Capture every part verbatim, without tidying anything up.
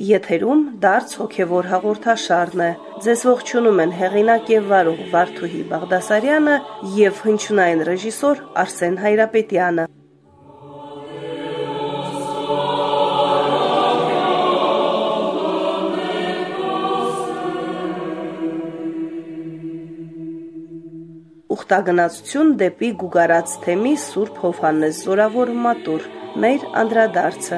Եթերում դարձ հոգևոր հաղորդաշարն է։ Ձեզ ողջունում են հեղինակ եւ վարող Վարդուհի Բաղդասարյանը եւ հնչյունային ռեժիսոր Արսեն Հայրապետյանը։ Ուխտագնացություն դեպի Գուգարաց թեմի Սուրբ Հովհաննես Զորավոր մատուռ, մեր անդրադարձը։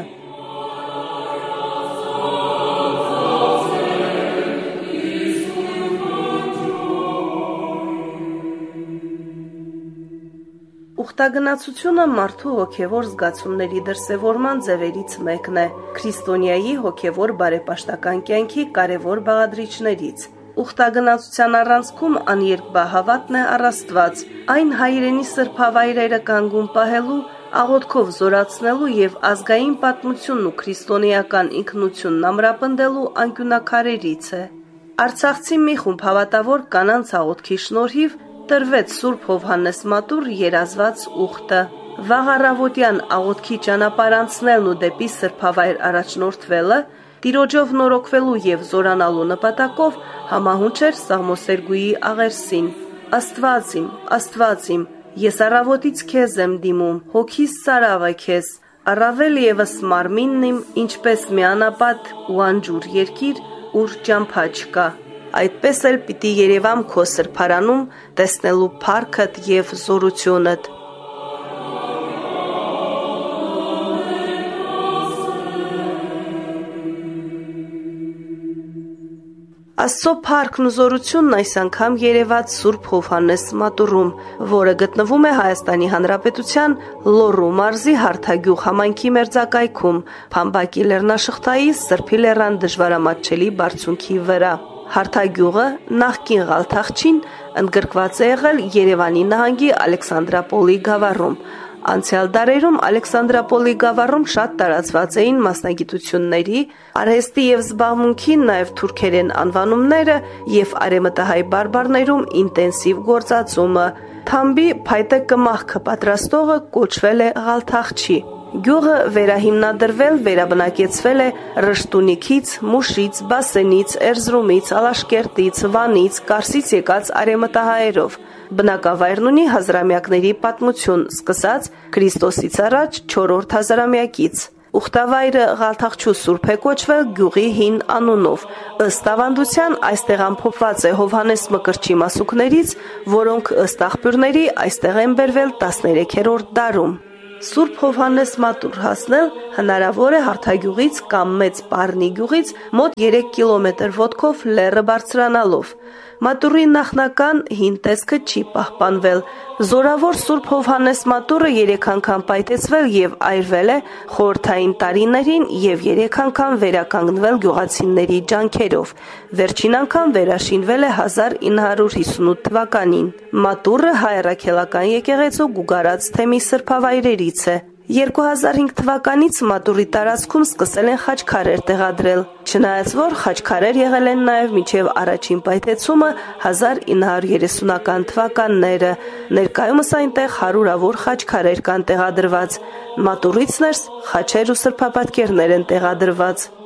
Ուխտագնացությունը մարդու հոգևոր զգացումների դրսևորման ձևերից մեկն է, քրիստոնյայի հոգևոր բարեպաշտական կյանքի կարևոր բաղադրիչներից։ Ուխտագնացության առանցքում աներկբա հավատն է առ Աստված, այն հայրենի սրբավայրերը կանգուն պահելու, աղոթքով զորացնելու եւ ազգային պատմությունն ու քրիստոնեական ինքնությունն ամրապնդելու անկյունաքարերից է։ Արցախցի մի խումբ հավատավոր կանանց աղոթքի շնորհիվ տրվեց Սուրբ Հովհաննես մատուռ երազված ուխտը։ Վաղ առավոտյան աղոթքի ճանապարհ անցնելն ու դեպի սրբավայր առաջնորդվելը Տիրոջով նորոգվելու եւ զորանալու նպատակով համահունչ էր Սաղմոսերգուի աղերսին։ Աստված իմ, Աստված իմ, ես առավոտից քեզ եմ դիմում, հոգիս ծարավ է քեզ, առավել եւս մարմինն իմ, ինչպես մի անապատ ու անջուր երկիր, ուր ճամփա չկա։ Այդպես էլ պիտի երևամ քո սրբարանում, տեսնելու փառքդ եւ զորությունդ։ Աստծո փառքն ու զորությունն այս անգամ երևաց Սուրբ Հովհաննես մատուռում, որը գտնվում է Հայաստանի Հանրապետության Լոռու մարզի Հարթագյուղ համայնքի մերձակայքում, Փամբակի լեռնաշղթայի Սրբի լեռան դժվարամատչելի բարձունքի վրա։ Հարթագյուղը նախկին Ղալթախչին ընդգրկված է եղել Երևանի նահանգի Ալեքսանդրապոլի գավառում։ Անցյալ դարերում Ալեքսանդրապոլի գավառում շատ տարածված էին մասնագիտությունների, արհեստի եւ զբաղմունքի, նաեւ թուրքերեն անվանումները եւ արեմտահայ բարբառներում ինտենսիվ գործածումը։ Թամբի փայտե կմախքը պատրաստողը կոչվել է Ղալթախչի։ Գյուղը վերահիմնադրվել, վերաբնակեցվել է Ռշտունիքից, Մուշից, Բասենից, Էրզրումից, Ալաշկերտից, Վանից, Կարսից եկած արեմտահայերով։ Բնակավայրն ունի հազարամյակների պատմություն, սկսած Քրիստոսից առաջ չորրորդ հազարամյակից։ Ուխտավայրը Ղալթախչու Սուրբ է կոչվել գյուղի հին անունով։ Ըստ ավանդության այստեղ ամփոփված է Հովհաննես Մկրտչի մասուկներից, որոնք ըստ աղբյուրների այստեղ են բերվել տասներեքերորդ դարում։ Սուրբ Հովհաննես մատուռ հասնել հնարավոր է Հարթագյուղից կամ Մեծ Պառնի գյուղից մոտ երեք կիլոմետր ոտքով լեռը բարձրանալով։ Մատուռի նախնական հին տեսքը չի պահպանվել։ Զորավոր Սուրբ Հովհաննես մատուռը երեք անգամ պայթեցվել եւ այրվել է խորհրդային տարիներին եւ երեք անգամ վերականգնվել գյուղացիների ջանքերով։ Վերջին անգամ վերաշինվել է հազար ինը հարյուր հիսունութ թվականին։ Մատուռը հայ առաքելական եկեղեցու Գուգարաց թեմի սրբավայրերից է։ երկու հազար հինգ թվականից մատուռի տարածքում սկսել են խաչքարեր տեղադրել, չնայած որ խաչքարեր եղել են նաև մինչև առաջին պայթեցումը հազար ինը հարյուր երեսունական թվականները, ներկայումս այնտեղ հարյուրավոր խաչքարեր կան տեղադրված, մատուռից ներս խաչեր ու սրբապատկերներ են տեղադրված։